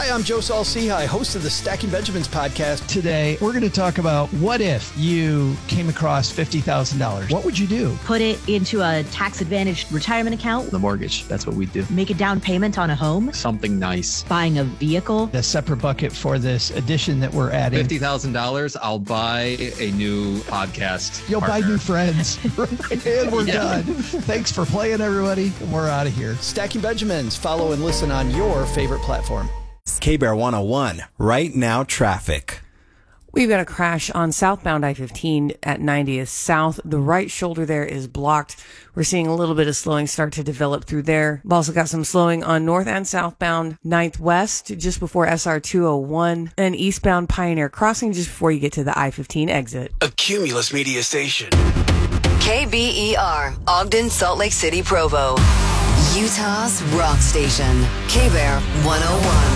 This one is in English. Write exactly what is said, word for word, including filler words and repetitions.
Hi, I'm Joe Saul-Sehy, host of the Stacking Benjamins podcast. Today, we're going to talk about what if you came across fifty thousand dollars? What would you do? Put it into a tax-advantaged retirement account. The mortgage, that's what we do. Make a down payment on a home. Something nice. Buying a vehicle. A separate bucket for this edition that we're adding. fifty thousand dollars, I'll buy a new podcast You'll partner. buy new friends. And we're Yeah. done. Thanks for playing, everybody. We're out of here. Stacking Benjamins. Follow and listen on your favorite platform. K-Bear one oh one, right now traffic. We've got a crash on southbound I fifteen at ninetieth South. The right shoulder there is blocked. We're seeing a little bit of slowing start to develop through there. We've also got some slowing on north and southbound ninth West just before S R two oh one and eastbound Pioneer Crossing just before you get to the I fifteen exit. A Cumulus Media Station. K B E R, Ogden, Salt Lake City, Provo. Utah's rock station. K-Bear one oh one.